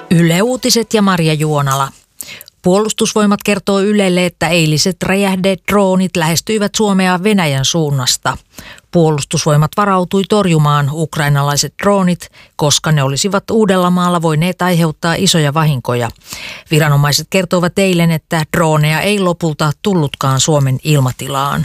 Yle Uutiset ja Marja Juonala. Puolustusvoimat kertoo Ylelle, että eiliset räjähdeet droonit lähestyivät Suomea Venäjän suunnasta. Puolustusvoimat varautui torjumaan ukrainalaiset droonit, koska ne olisivat Uudellamaalla voineet aiheuttaa isoja vahinkoja. Viranomaiset kertovat eilen, että drooneja ei lopulta tullutkaan Suomen ilmatilaan.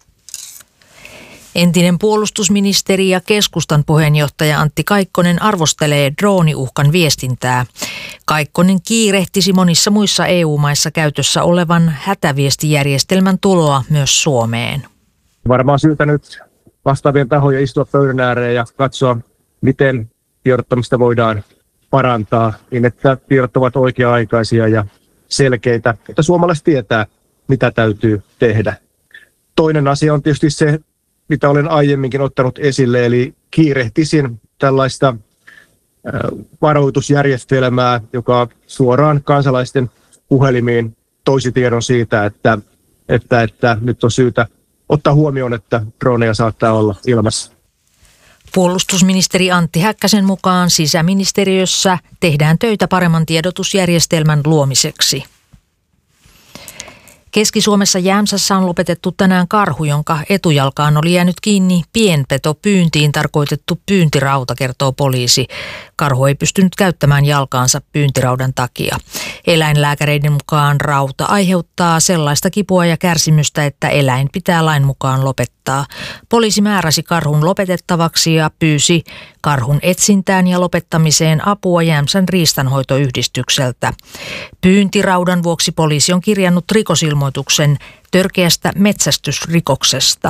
Entinen puolustusministeri ja keskustan puheenjohtaja Antti Kaikkonen arvostelee drooniuhkan viestintää. Kaikkonen kiirehtisi monissa muissa EU-maissa käytössä olevan hätäviestijärjestelmän tuloa myös Suomeen. Varmaan syytä nyt vastaavien tahoja istua pöydän ääreen ja katsoa, miten tiedottamista voidaan parantaa, niin että tiedot ovat oikea-aikaisia ja selkeitä, että suomalaiset tietää, mitä täytyy tehdä. Toinen asia on tietysti se, mitä olen aiemminkin ottanut esille, eli kiirehtisin tällaista varoitusjärjestelmää, joka suoraan kansalaisten puhelimiin toisi tiedon siitä, että nyt on syytä ottaa huomioon, että droneja saattaa olla ilmassa. Puolustusministeri Antti Häkkäsen mukaan sisäministeriössä tehdään töitä paremman tiedotusjärjestelmän luomiseksi. Keski-Suomessa Jämsässä on lopetettu tänään karhu, jonka etujalkaan oli jäänyt kiinni pienpetopyyntiin tarkoitettu pyyntirauta, kertoo poliisi. Karhu ei pystynyt käyttämään jalkaansa pyyntiraudan takia. Eläinlääkäreiden mukaan rauta aiheuttaa sellaista kipua ja kärsimystä, että eläin pitää lain mukaan lopettaa. Poliisi määräsi karhun lopetettavaksi ja pyysi karhun etsintään ja lopettamiseen apua Jämsän riistanhoitoyhdistykseltä. Pyyntiraudan vuoksi poliisi on kirjannut rikosilmoituksen törkeästä metsästysrikoksesta.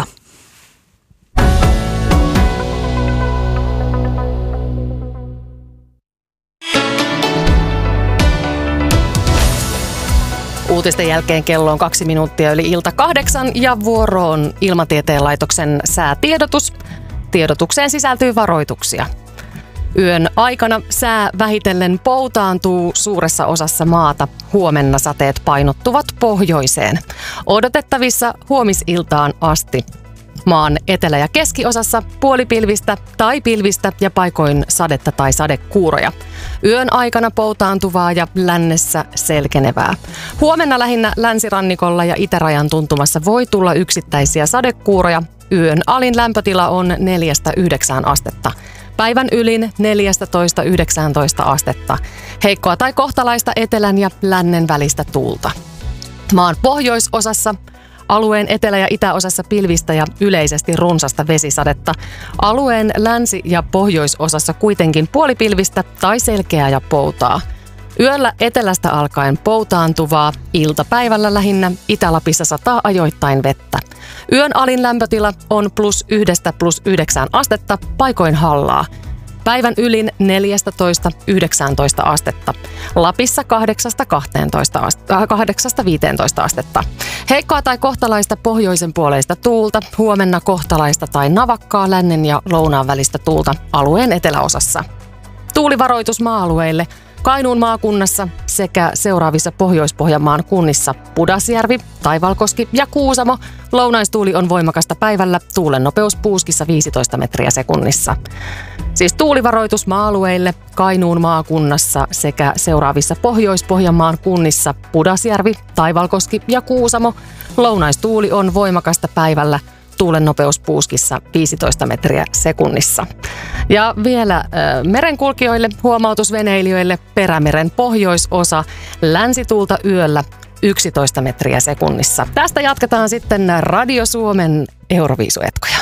Uutisten jälkeen kello on 2 minuuttia yli ilta 8 ja vuoroon Ilmatieteen laitoksen säätiedotus. Tiedotukseen sisältyy varoituksia. Yön aikana sää vähitellen poutaantuu suuressa osassa maata. Huomenna sateet painottuvat pohjoiseen. Odotettavissa huomisiltaan asti. Maan etelä- ja keskiosassa puolipilvistä tai pilvistä ja paikoin sadetta tai sadekuuroja. Yön aikana poutaantuvaa ja lännessä selkenevää. Huomenna lähinnä länsirannikolla ja itärajan tuntumassa voi tulla yksittäisiä sadekuuroja. Yön alin lämpötila on 4-9 astetta. Päivän ylin 14-19 astetta. Heikkoa tai kohtalaista etelän ja lännen välistä tuulta. Maan pohjoisosassa alueen etelä- ja itäosassa pilvistä ja yleisesti runsasta vesisadetta. Alueen länsi- ja pohjoisosassa kuitenkin puolipilvistä tai selkeää ja poutaa. Yöllä etelästä alkaen poutaantuvaa, iltapäivällä lähinnä Itä-Lapissa sataa ajoittain vettä. Yön alin lämpötila on +1–+9 astetta, paikoin hallaa. Päivän ylin 14–19 astetta. Lapissa 8–15 astetta. Heikkoa tai kohtalaista pohjoisen puoleista tuulta. Huomenna kohtalaista tai navakkaa lännen ja lounaan välistä tuulta alueen eteläosassa. Tuulivaroitus maa-alueille. Kainuun maakunnassa sekä seuraavissa Pohjois-Pohjanmaan kunnissa Pudasjärvi, Taivalkoski ja Kuusamo. Lounaistuuli on voimakasta päivällä, tuulen nopeus puuskissa 15 metriä sekunnissa. Siis tuulivaroitus maa-alueille Kainuun maakunnassa sekä seuraavissa Pohjois-Pohjanmaan kunnissa Pudasjärvi, Taivalkoski ja Kuusamo. Lounaistuuli on voimakasta päivällä, tuulen nopeus puuskissa 15 metriä sekunnissa. Ja vielä merenkulkijoille, huomautusveneilijöille Perämeren pohjoisosa, länsituulta yöllä 11 metriä sekunnissa. Tästä jatketaan sitten Radio Suomen Euroviisuetkoja.